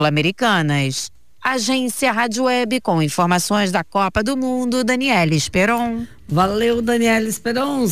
Americanas. Agência Rádio Web com informações da Copa do Mundo, Daniela Esperon. Valeu, Daniela Esperon,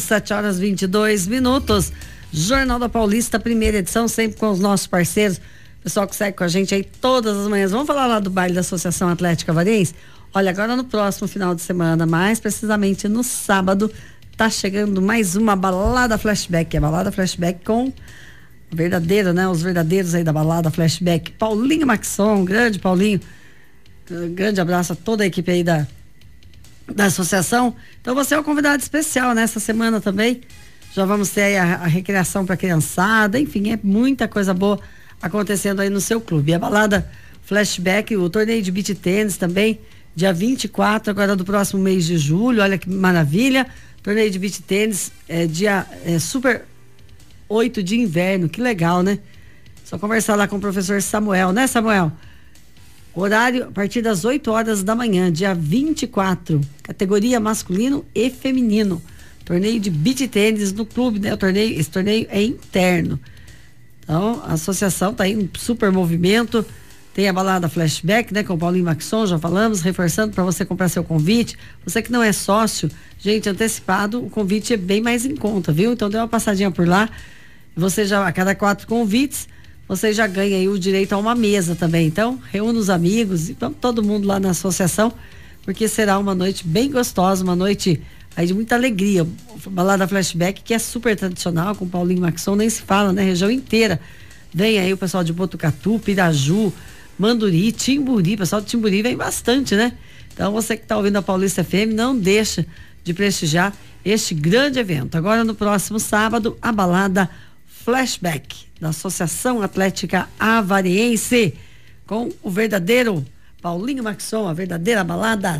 7h22. Jornal da Paulista, primeira edição, sempre com os nossos parceiros. Pessoal que segue com a gente aí todas as manhãs. Vamos falar lá do baile da Associação Atlética Avarense? Olha, agora no próximo final de semana, mais precisamente no sábado, tá chegando mais uma balada flashback. A balada flashback com verdadeiro, né? Os verdadeiros aí da balada flashback. Paulinho Maxson, grande Paulinho. Grande abraço a toda a equipe aí da associação. Então você é um convidado especial nessa semana também. Já vamos ter aí a recreação para criançada. Enfim, é muita coisa boa acontecendo aí no seu clube. E a balada flashback, o torneio de beach tênis também, dia 24, agora do próximo mês de julho. Olha que maravilha. Torneio de beach tênis, super 8 de inverno. Que legal, né? Só conversar lá com o professor Samuel, né, Samuel? Horário a partir das 8 horas da manhã, dia 24, categoria masculino e feminino. Torneio de beach tênis no clube, né? Esse torneio é interno. Então, a associação está aí em super movimento. Tem a balada flashback, né? Com o Paulinho Maxson, já falamos, reforçando para você comprar seu convite. Você que não é sócio, gente, antecipado, o convite é bem mais em conta, viu? Então, dê uma passadinha por lá. Você já, a cada 4 convites, você já ganha aí o direito a uma mesa também. Então, reúna os amigos e todo mundo lá na associação, porque será uma noite bem gostosa, uma noite aí de muita alegria. Balada flashback, que é super tradicional, com Paulinho Maxson, nem se fala, né? Região inteira. Vem aí o pessoal de Botucatu, Piraju, Manduri, Timburi. O pessoal de Timburi vem bastante, né? Então, você que está ouvindo a Paulista FM, não deixa de prestigiar este grande evento. Agora, no próximo sábado, a balada flashback da Associação Atlética Avariense, com o verdadeiro Paulinho Maxson, a verdadeira balada,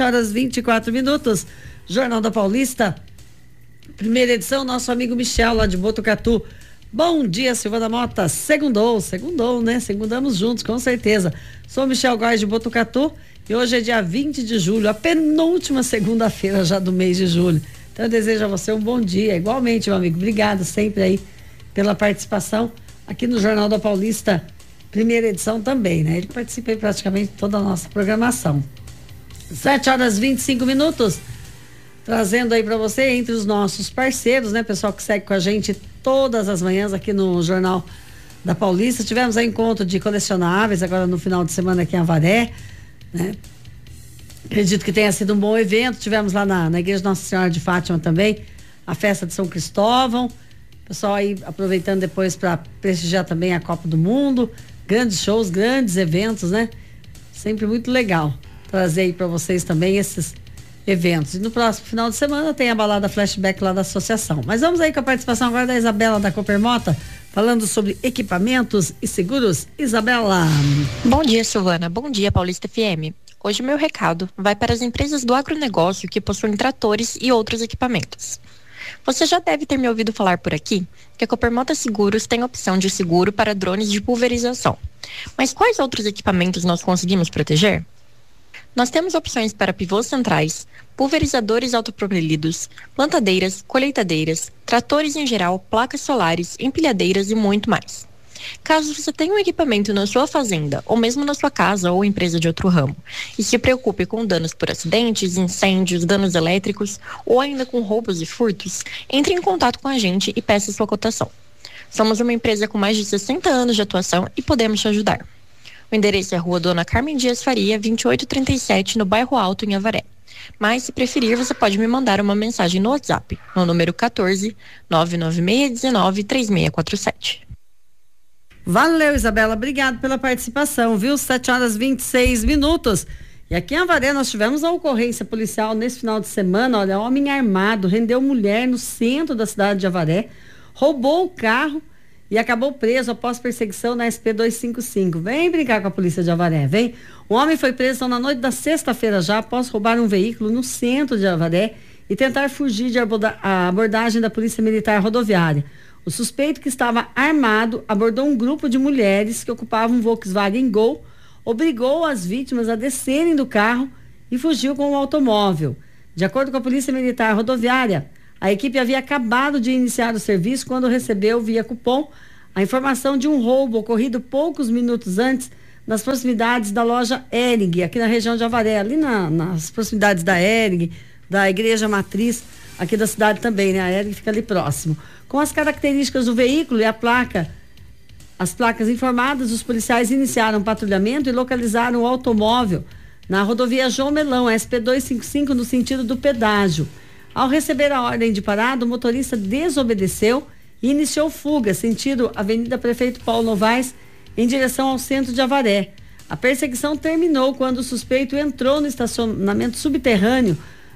7h24. Jornal da Paulista, primeira edição, nosso amigo Michel, lá de Botucatu. Bom dia, Silvana Mota. Segundou, né? Segundamos juntos, com certeza. Sou Michel Góes de Botucatu e hoje é dia 20 de julho, a penúltima segunda-feira já do mês de julho. Então eu desejo a você um bom dia, igualmente, meu amigo. Obrigado sempre aí pela participação aqui no Jornal da Paulista, primeira edição também, né? Ele participa em praticamente toda a nossa programação. 7h25, trazendo aí para você, entre os nossos parceiros, né? Pessoal que segue com a gente todas as manhãs aqui no Jornal da Paulista. Tivemos aí encontro de colecionáveis agora no final de semana aqui em Avaré, né? Acredito que tenha sido um bom evento. Tivemos lá na Igreja Nossa Senhora de Fátima também a festa de São Cristóvão. Pessoal aí aproveitando depois para prestigiar também a Copa do Mundo. Grandes shows, grandes eventos, né? Sempre muito legal trazer aí para vocês também esses eventos. E no próximo final de semana tem a balada flashback lá da associação. Mas vamos aí com a participação agora da Isabela da Coopermota, falando sobre equipamentos e seguros. Isabela. Bom dia, Silvana. Bom dia, Paulista FM. Hoje o meu recado vai para as empresas do agronegócio que possuem tratores e outros equipamentos. Você já deve ter me ouvido falar por aqui que a Coopermota Seguros tem opção de seguro para drones de pulverização. Mas quais outros equipamentos nós conseguimos proteger? Nós temos opções para pivôs centrais, pulverizadores autopropelidos, plantadeiras, colheitadeiras, tratores em geral, placas solares, empilhadeiras e muito mais. Caso você tenha um equipamento na sua fazenda, ou mesmo na sua casa ou empresa de outro ramo, e se preocupe com danos por acidentes, incêndios, danos elétricos, ou ainda com roubos e furtos, entre em contato com a gente e peça sua cotação. Somos uma empresa com mais de 60 anos de atuação e podemos te ajudar. O endereço é Rua Dona Carmen Dias Faria, 2837, no Bairro Alto, em Avaré. Mas, se preferir, você pode me mandar uma mensagem no WhatsApp, no número 14 99619 3647. Valeu, Isabela. Obrigado pela participação, viu? 7h26. E aqui em Avaré nós tivemos uma ocorrência policial nesse final de semana. Olha, homem armado rendeu mulher no centro da cidade de Avaré, roubou o carro e acabou preso após perseguição na SP-255. Vem brincar com a polícia de Avaré, vem. O homem foi preso na noite da sexta-feira já, após roubar um veículo no centro de Avaré e tentar fugir de abordagem da Polícia Militar Rodoviária. O suspeito, que estava armado, abordou um grupo de mulheres que ocupavam um Volkswagen Gol, obrigou as vítimas a descerem do carro e fugiu com o automóvel. De acordo com a Polícia Militar Rodoviária, a equipe havia acabado de iniciar o serviço quando recebeu, via cupom, a informação de um roubo ocorrido poucos minutos antes, nas proximidades da loja Hering, aqui na região de Avaré, ali nas proximidades da Hering, da Igreja Matriz, aqui da cidade também, né? A Hering fica ali próximo. Com as características do veículo e as placas informadas, os policiais iniciaram o patrulhamento e localizaram o automóvel na rodovia João Melão, SP-255, no sentido do pedágio. Ao receber a ordem de parada, o motorista desobedeceu e iniciou fuga, sentido Avenida Prefeito Paulo Novaes, em direção ao centro de Avaré. A perseguição terminou quando o suspeito entrou no estacionamento subterrâneo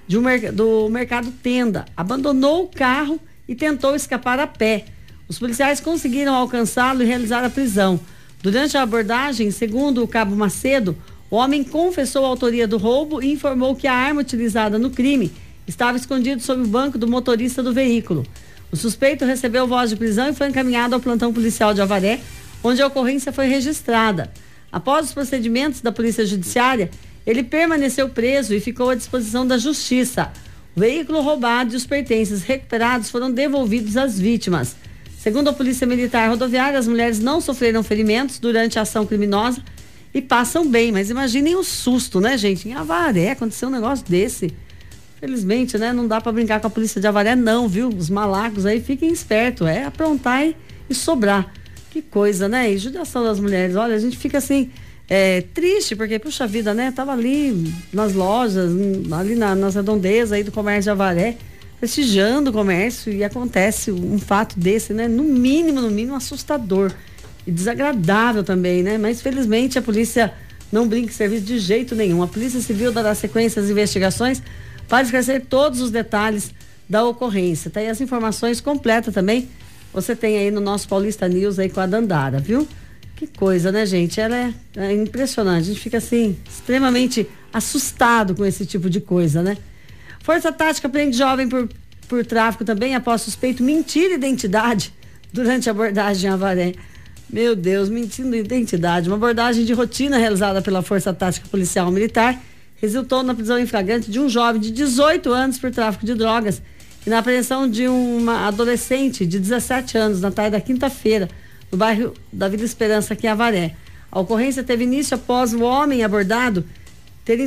do Mercado Tenda, abandonou o carro e tentou escapar a pé. Os policiais conseguiram alcançá-lo e realizar a prisão. Durante a abordagem, segundo o cabo Macedo, o homem confessou a autoria do roubo e informou que a arma utilizada no crime estava escondida sob o banco do motorista do veículo. O suspeito recebeu voz de prisão e foi encaminhado ao plantão policial de Avaré, onde a ocorrência foi registrada. Após os procedimentos da Polícia Judiciária, ele permaneceu preso e ficou à disposição da Justiça. O veículo roubado e os pertences recuperados foram devolvidos às vítimas. Segundo a Polícia Militar Rodoviária, as mulheres não sofreram ferimentos durante a ação criminosa e passam bem, mas imaginem o susto, né, gente? Em Avaré aconteceu um negócio desse. Felizmente, né, não dá pra brincar com a polícia de Avaré não, viu? Os malacos aí, fiquem espertos, é aprontar e sobrar. Que coisa, né? E judiação das mulheres, olha, a gente fica assim, triste, porque, puxa vida, né? Tava ali nas lojas, ali nas redondezas aí do comércio de Avaré, prestigiando o comércio e acontece um fato desse, né? No mínimo, assustador e desagradável também, né? Mas felizmente a polícia não brinca em serviço de jeito nenhum. A Polícia Civil dará sequência às investigações para esclarecer todos os detalhes da ocorrência. Tá aí as informações completas também. Você tem aí no nosso Paulista News aí com a Dandara, viu? Que coisa, né, gente? Ela é impressionante. A gente fica assim, extremamente assustado com esse tipo de coisa, né? Força Tática prende jovem por tráfico também após suspeito mentir identidade durante a abordagem em Avaré. Meu Deus, mentindo identidade. Uma abordagem de rotina realizada pela Força Tática Policial Militar resultou na prisão em flagrante de um jovem de 18 anos por tráfico de drogas e na apreensão de uma adolescente de 17 anos na tarde da quinta-feira, no bairro da Vila Esperança, aqui em Avaré. A ocorrência teve início após o homem abordado ter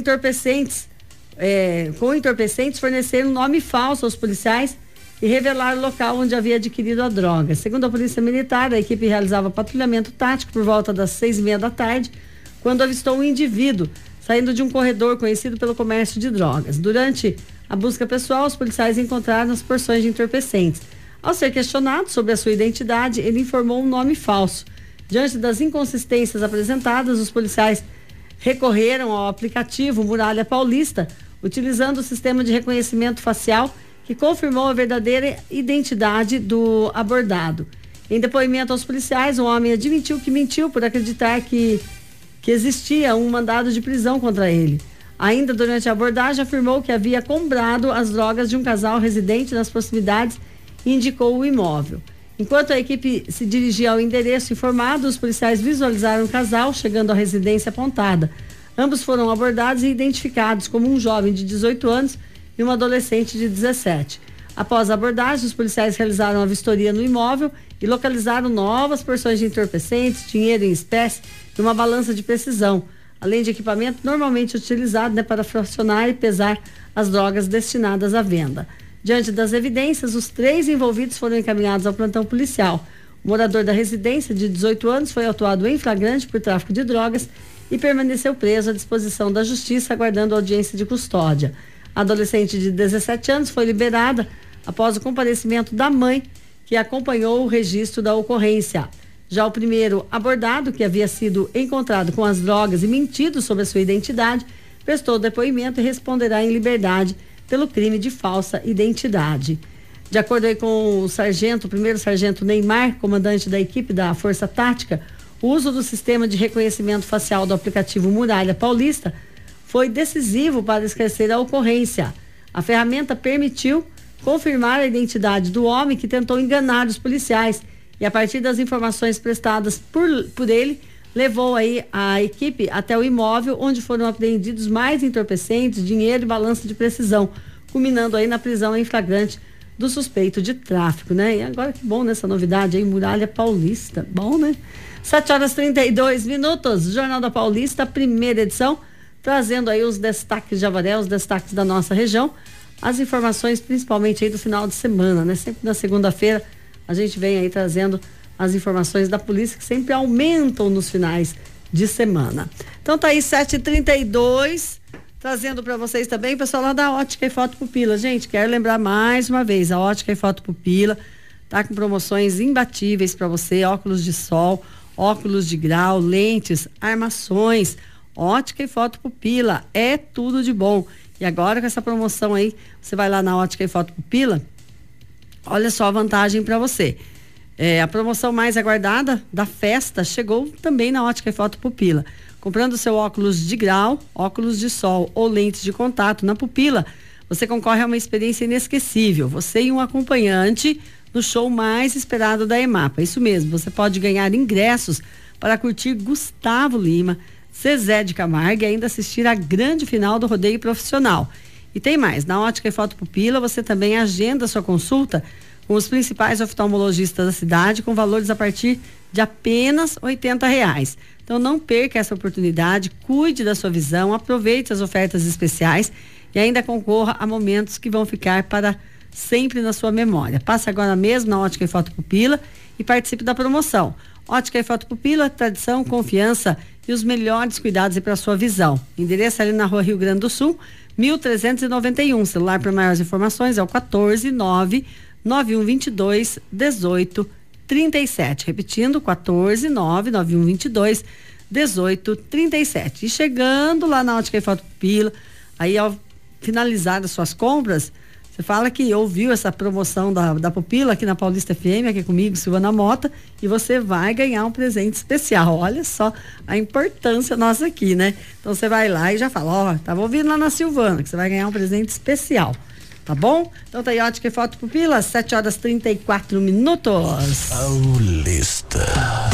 com entorpecentes fornecer um nome falso aos policiais e revelar o local onde havia adquirido a droga. Segundo a Polícia Militar, a equipe realizava patrulhamento tático por volta das 6:30 da tarde, quando avistou um indivíduo saindo de um corredor conhecido pelo comércio de drogas. Durante a busca pessoal, os policiais encontraram as porções de entorpecentes. Ao ser questionado sobre a sua identidade, ele informou um nome falso. Diante das inconsistências apresentadas, os policiais recorreram ao aplicativo Muralha Paulista, utilizando o sistema de reconhecimento facial que confirmou a verdadeira identidade do abordado. Em depoimento aos policiais, o homem admitiu que mentiu por acreditar que existia um mandado de prisão contra ele. Ainda durante a abordagem, afirmou que havia comprado as drogas de um casal residente nas proximidades e indicou o imóvel. Enquanto a equipe se dirigia ao endereço informado, os policiais visualizaram o casal chegando à residência apontada. Ambos foram abordados e identificados como um jovem de 18 anos e uma adolescente de 17. Após a abordagem, os policiais realizaram a vistoria no imóvel e localizaram novas porções de entorpecentes, dinheiro em espécie e uma balança de precisão, além de equipamento normalmente utilizado para fracionar e pesar as drogas destinadas à venda. Diante das evidências, os 3 envolvidos foram encaminhados ao plantão policial. O morador da residência, de 18 anos, foi autuado em flagrante por tráfico de drogas e permaneceu preso à disposição da Justiça, aguardando audiência de custódia. A adolescente de 17 anos foi liberada após o comparecimento da mãe, que acompanhou o registro da ocorrência. Já o primeiro abordado, que havia sido encontrado com as drogas e mentido sobre a sua identidade, prestou depoimento e responderá em liberdade pelo crime de falsa identidade. De acordo aí com o primeiro sargento Neymar, comandante da equipe da Força Tática, o uso do sistema de reconhecimento facial do aplicativo Muralha Paulista foi decisivo para esclarecer a ocorrência. A ferramenta permitiu confirmar a identidade do homem que tentou enganar os policiais e, a partir das informações prestadas por ele, levou aí a equipe até o imóvel, onde foram apreendidos mais entorpecentes, dinheiro e balança de precisão, culminando aí na prisão em flagrante do suspeito de tráfico, né? E agora que bom nessa novidade aí, Muralha Paulista, bom, né? 7h32, Jornal da Paulista, primeira edição, trazendo aí os destaques de Avaré, os destaques da nossa região, as informações principalmente aí do final de semana, né? Sempre na segunda-feira a gente vem aí trazendo as informações da polícia que sempre aumentam nos finais de semana. Então tá aí 7h32, trazendo para vocês também, pessoal lá da Ótica e Foto Pupila. Gente, quero lembrar mais uma vez, a Ótica e Foto Pupila tá com promoções imbatíveis para você, óculos de sol, óculos de grau, lentes, armações. Ótica e Foto Pupila, é tudo de bom. E agora com essa promoção aí, você vai lá na Ótica e Foto Pupila, olha só a vantagem para você. A promoção mais aguardada da festa chegou também na Ótica e Foto Pupila. Comprando seu óculos de grau, óculos de sol ou lentes de contato na pupila, você concorre a uma experiência inesquecível. Você e um acompanhante no show mais esperado da EMAPA. Isso mesmo, você pode ganhar ingressos para curtir Gustavo Lima, Zezé de Camargo e ainda assistir a grande final do rodeio profissional. E tem mais, na Ótica e Foto Pupila você também agenda sua consulta com os principais oftalmologistas da cidade com valores a partir de apenas R$80. Então não perca essa oportunidade, cuide da sua visão, aproveite as ofertas especiais e ainda concorra a momentos que vão ficar para sempre na sua memória. Passe agora mesmo na Ótica e Foto Pupila e participe da promoção. Ótica e Foto Pupila, tradição, confiança e os melhores cuidados para a sua visão. Endereço ali na Rua Rio Grande do Sul, 1391. Celular para maiores informações é o 14991221837. Repetindo, 14991221837. E chegando lá na Ótica e Foto Pupila, aí ao finalizar as suas compras, você fala que ouviu essa promoção da Pupila aqui na Paulista FM, aqui comigo, Silvana Mota, e você vai ganhar um presente especial. Olha só a importância nossa aqui, né? Então você vai lá e já fala, tava ouvindo lá na Silvana, que você vai ganhar um presente especial. Tá bom? Então tá aí, Ótica e Foto Pupila, 7h34. Paulista.